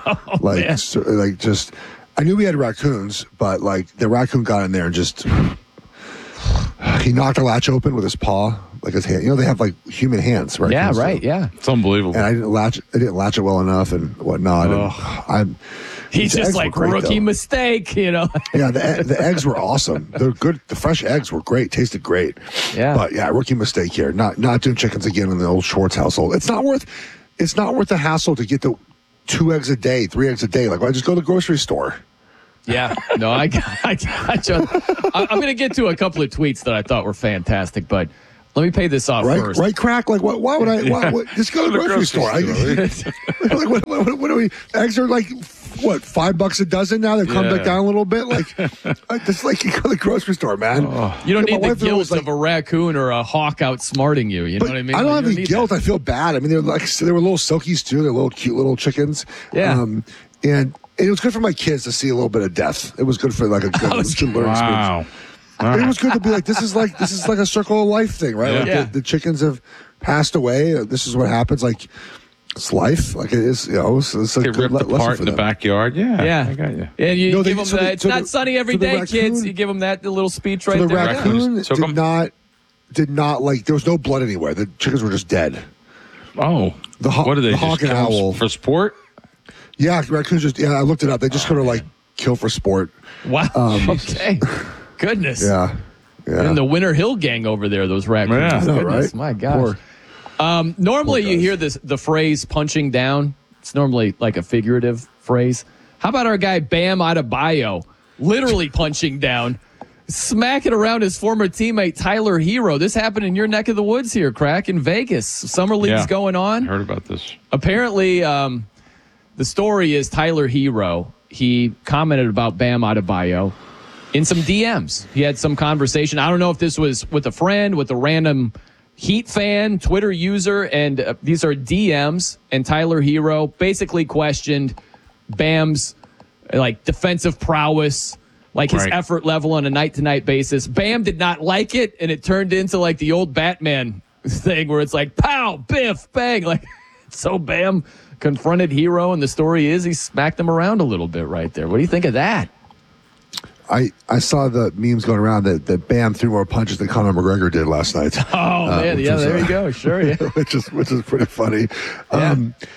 I knew we had raccoons, but like the raccoon got in there and just he knocked the latch open with his paw, like his hand. You know, they have like human hands, right? Yeah, right. Yeah, it's unbelievable. And I didn't latch it well enough and whatnot. And he's just like rookie mistake, you know. Yeah, the eggs were awesome. They're good. The fresh eggs were great. Tasted great. Yeah, but yeah, rookie mistake here. Not doing chickens again in the old Schwartz household. It's not worth the hassle to get the 2 eggs a day, 3 eggs a day. Like, why just go to the grocery store? Yeah, no, I got you. I'm going to get to a couple of tweets that I thought were fantastic, but let me pay this off first. Right, Crack? Like, why would I? Just go to the grocery store. Like, what do we? Eggs are like, what, $5 a dozen now? They've come back down a little bit. Like, just like you go to the grocery store, man. You don't need the guilt of a raccoon or a hawk outsmarting you. You know what I mean? I don't have any guilt. I feel bad. I mean, they were little silkies too. They're little cute little chickens. Yeah. And it was good for my kids to see a little bit of death. It was good for like a good learning experience. Wow. It was good to be like, this is like a circle of life thing, right? Yeah. Like the chickens have passed away. This is what happens. Like, it's life. Like, it is, you know, it's a Get good ripped apart in the backyard. Yeah. I got you. And you give them that. It's not sunny every day, kids. You give them that little speech right the there. raccoon did not like, there was no blood anywhere. The chickens were just dead. Oh. What are they, the hawk just and owl. for sport? Yeah, raccoons just, I looked it up. They just kind of like kill for sport. Wow. Okay. Goodness. Yeah. And the Winter Hill gang over there, those raccoons. Yeah, I know, Goodness, right? my gosh. Normally you hear the phrase punching down. It's normally like a figurative phrase. How about our guy Bam Adebayo literally punching down, smacking around his former teammate Tyler Hero? This happened in your neck of the woods here, Crack, in Vegas. Summer League's going on. I heard about this. Apparently, the story is Tyler Hero. He commented about Bam Adebayo in some DMs. He had some conversation. I don't know if this was with a friend, with a random Heat fan, Twitter user, and these are DMs. And Tyler Hero basically questioned Bam's like defensive prowess, like his effort level on a night-to-night basis. Bam did not like it, and it turned into like the old Batman thing where it's like pow, biff, bang. Like, so Bam confronted Hero, and the story is he smacked him around a little bit right there. What do you think of that? I saw the memes going around that Bam threw more punches than Conor McGregor did last night. Oh man, yeah, there you go. Sure, yeah. which is pretty funny. Yeah.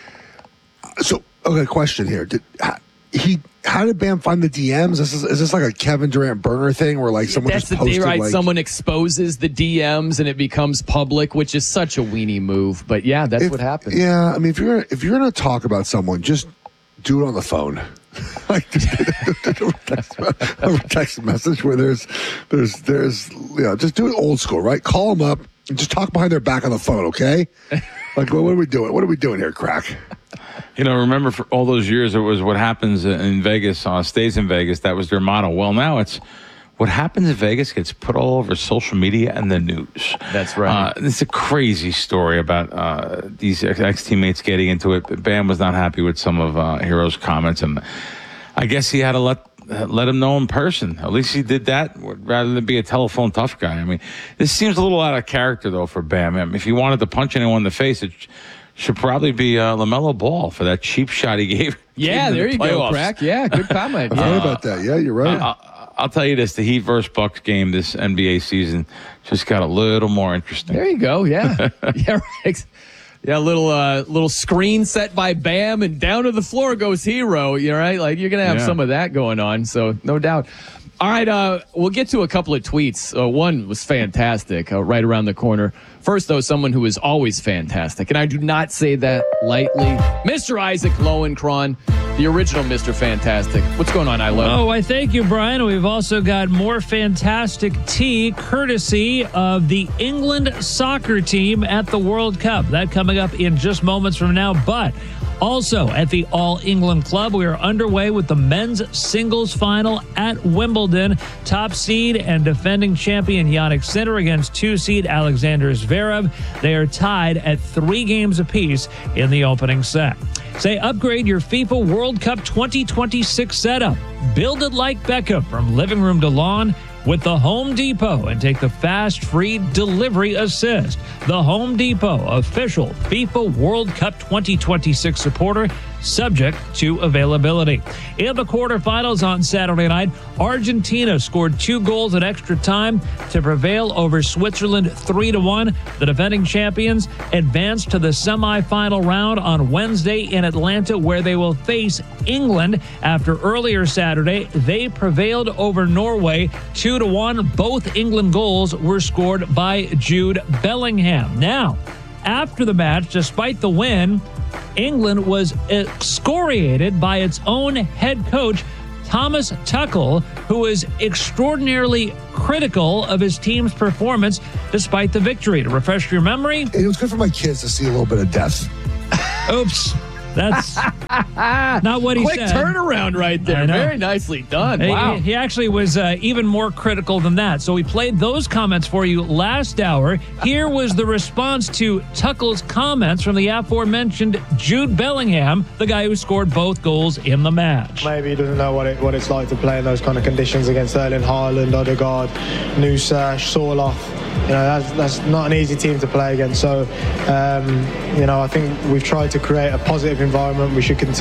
So, okay, question here: how did Bam find the DMs? Is this like a Kevin Durant burner thing where like someone That's just posted right? like Someone exposes the DMs and it becomes public, which is such a weenie move. But yeah, that's what happened. Yeah, I mean, if you're gonna talk about someone, just do it on the phone. Like a text message where there's just do it old school, right? Call them up and just talk behind their back on the phone, okay? Like, what are we doing? What are we doing here, Crack? You know, remember for all those years, it was what happens in Vegas, stays in Vegas. That was their motto. Well, now it's what happens in Vegas gets put all over social media and the news. That's right. It's a crazy story about these ex-teammates getting into it. Bam was not happy with some of Hero's comments, and I guess he had to let him know in person. At least he did that rather than be a telephone tough guy. I mean, this seems a little out of character, though, for Bam. I mean, if he wanted to punch anyone in the face, it should probably be LaMelo Ball for that cheap shot he gave. Yeah, there you go, Crack. Yeah, good comment. I heard about that. Yeah, you're right. I'll tell you this, the Heat versus Bucks game this NBA season just got a little more interesting. There you go, yeah. Yeah, right. Yeah, little screen set by Bam, and down to the floor goes Hero, you know, right? Like, you're going to have some of that going on, so no doubt. All right, we'll get to a couple of tweets. One was fantastic, right around the corner. First, though, someone who is always fantastic, and I do not say that lightly, Mr. Isaac Lowenkron, the original Mr. Fantastic. What's going on, Ilo? Oh, I thank you, Brian. We've also got more fantastic tea courtesy of the England soccer team at the World Cup. That coming up in just moments from now, but also at the All England Club, we are underway with the men's singles final at Wimbledon. Top seed and defending champion Jannik Sinner against 2-seed Alexander Zverev. They are tied at 3 games apiece in the opening set. Say upgrade your FIFA World Cup 2026 setup. Build it like Beckham from living room to lawn. with the Home Depot and take the fast free delivery assist. The Home Depot, official FIFA World Cup 2026 supporter, subject to availability. In the quarterfinals on Saturday night, Argentina scored 2 goals at extra time to prevail over Switzerland 3-1. The defending champions advanced to the semifinal round on Wednesday in Atlanta, where they will face England. After earlier Saturday, they prevailed over Norway 2-1. Both England goals were scored by Jude Bellingham. Now, after the match, despite the win, England was excoriated by its own head coach, Thomas Tuchel, who was extraordinarily critical of his team's performance despite the victory. To refresh your memory, it was good for my kids to see a little bit of death. Oops. That's not what he Quick said. Turnaround right there. Very nicely done. Wow. He actually was even more critical than that. So we played those comments for you last hour. Here was the response to Tuchel's comments from the aforementioned Jude Bellingham, the guy who scored both goals in the match. Maybe he doesn't know what it's like to play in those kind of conditions against Erling Haaland, Odegaard, Nusa, Sorloth. You know, that's not an easy team to play against. So, I think we've tried to create a positive environment. We should continue